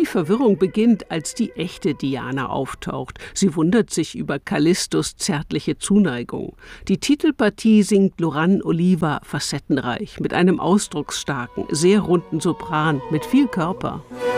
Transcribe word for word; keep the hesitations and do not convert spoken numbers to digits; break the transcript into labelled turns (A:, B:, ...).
A: die Verwirrung beginnt, als die echte Diana auftaucht. Sie wundert sich über Callistos zärtliche Zuneigung. Die Titelpartie singt Loranne Oliva facettenreich, mit einem ausdrucksstarken, sehr runden Sopran, mit viel Körper.